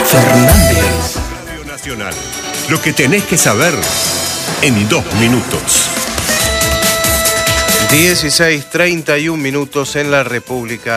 Fernández. Radio Nacional. Lo que tenés que saber en 2 minutos. 16:31 en la República